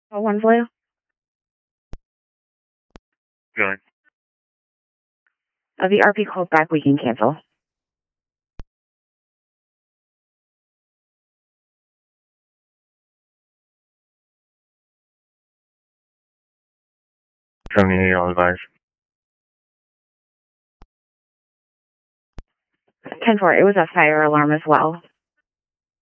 Oh, one's Leo. Good. The RP calls back. We can cancel. $78 advice. 10-4. It was a fire alarm as well.